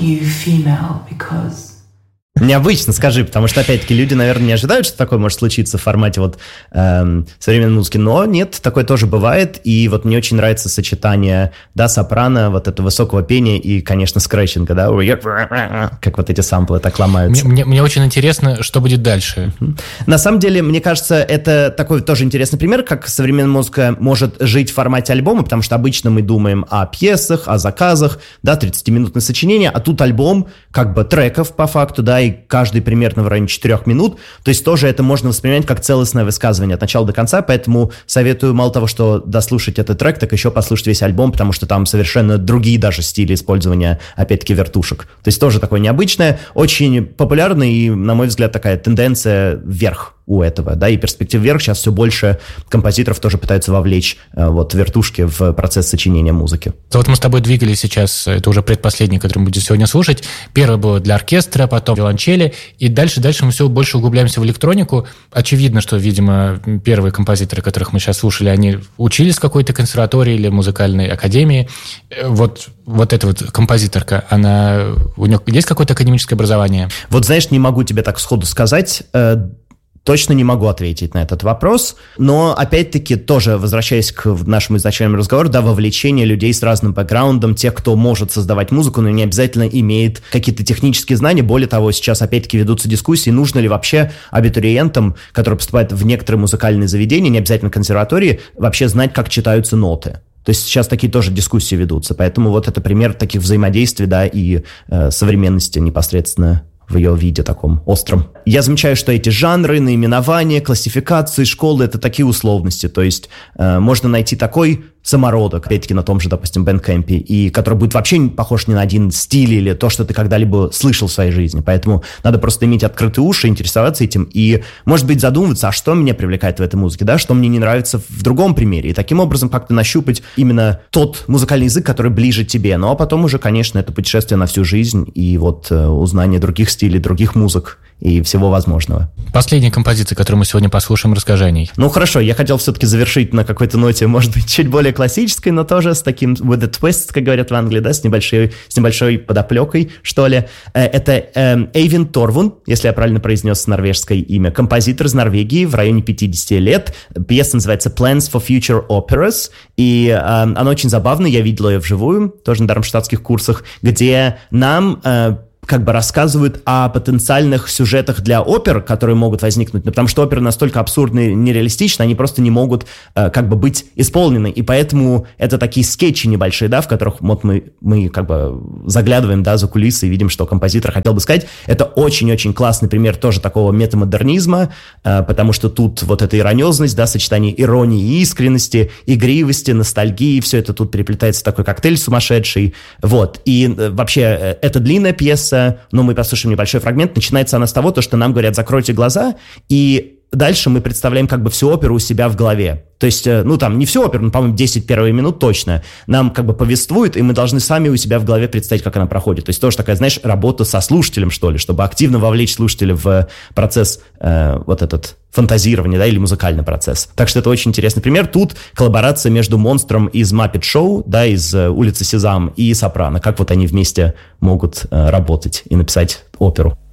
you female because... Необычно, скажи, потому что, опять-таки, люди, наверное, не ожидают, что такое может случиться в формате вот современной музыки, но нет, такое тоже бывает, и вот мне очень нравится сочетание, да, сопрано, вот этого высокого пения и, конечно, скретчинга, да, как вот эти самплы так ломаются. Мне очень интересно, что будет дальше. На самом деле, мне кажется, это такой тоже интересный пример, как современная музыка может жить в формате альбома, потому что обычно мы думаем о пьесах, о заказах, да, 30-минутное сочинение, а тут альбом как бы треков по факту, да, и каждый примерно в районе 4 минут, то есть тоже это можно воспринимать как целостное высказывание от начала до конца, поэтому советую мало того, что дослушать этот трек, так еще послушать весь альбом, потому что там совершенно другие даже стили использования, опять-таки, вертушек. То есть тоже такое необычное, очень популярное и, на мой взгляд, такая тенденция вверх у этого, да, и перспектив вверх. Сейчас все больше композиторов тоже пытаются вовлечь вот вертушки в процесс сочинения музыки. Вот мы с тобой двигались сейчас, это уже предпоследний, который мы будем сегодня слушать. Первый был для оркестра, потом виолончели, и дальше мы все больше углубляемся в электронику. Очевидно, что, видимо, первые композиторы, которых мы сейчас слушали, они учились в какой-то консерватории или музыкальной академии. Вот эта вот композиторка, у нее есть какое-то академическое образование? Вот, знаешь, не могу тебе так сходу сказать. Точно не могу ответить на этот вопрос, но, опять-таки, тоже возвращаясь к нашему изначальному разговору, да, вовлечение людей с разным бэкграундом, тех, кто может создавать музыку, но не обязательно имеет какие-то технические знания. Более того, сейчас, опять-таки, ведутся дискуссии, нужно ли вообще абитуриентам, которые поступают в некоторые музыкальные заведения, не обязательно консерватории, вообще знать, как читаются ноты. То есть сейчас такие тоже дискуссии ведутся, поэтому вот это пример таких взаимодействий, да, и современности непосредственно в ее виде таком остром. Я замечаю, что эти жанры, наименования, классификации, школы — это такие условности. То есть можно найти такой самородок, опять-таки на том же, допустим, Bandcamp, и который будет вообще не похож ни на один стиль или то, что ты когда-либо слышал в своей жизни. Поэтому надо просто иметь открытые уши, интересоваться этим и, может быть, задумываться, а что меня привлекает в этой музыке, да, что мне не нравится в другом примере. И таким образом как-то нащупать именно тот музыкальный язык, который ближе тебе. Ну, а потом уже, конечно, это путешествие на всю жизнь и вот узнание других стилей, других музык и всего возможного. Последняя композиция, которую мы сегодня послушаем, расскажи о ней. Ну, хорошо, я хотел все-таки завершить на какой-то ноте, может быть, чуть более классической, но тоже с таким with a twist, как говорят в Англии, да, с небольшой подоплекой, что ли. Это Эйвин Торвун, если я правильно произнес норвежское имя, композитор из Норвегии в районе 50 лет. Пьеса называется Plans for Future Operas, и она очень забавная, я видел ее вживую, тоже на дармштадтских курсах, где нам как бы рассказывают о потенциальных сюжетах для опер, которые могут возникнуть, потому что оперы настолько абсурдны и нереалистичны, они просто не могут как бы быть исполнены, и поэтому это такие скетчи небольшие, да, в которых вот мы как бы заглядываем, да, за кулисы и видим, что композитор хотел бы сказать. Это очень-очень классный пример тоже такого метамодернизма, потому что тут вот эта ирониозность, да, сочетание иронии и искренности, игривости, ностальгии, все это тут переплетается в такой коктейль сумасшедший, вот, и вообще это длинная пьеса, но мы послушаем небольшой фрагмент. Начинается она с того, что нам говорят: закройте глаза, и дальше мы представляем как бы всю оперу у себя в голове. То есть, ну там не всю оперу, но, по-моему, 10 первых минут точно. Нам как бы повествуют, и мы должны сами у себя в голове представить, как она проходит. То есть тоже такая, знаешь, работа со слушателем, что ли, чтобы активно вовлечь слушателя в процесс вот этот фантазирования, да, или музыкальный процесс. Так что это очень интересный пример. Тут коллаборация между монстром из Muppet Show, да, из улицы Сезам, и сопрано. Как вот они вместе могут работать и написать оперу.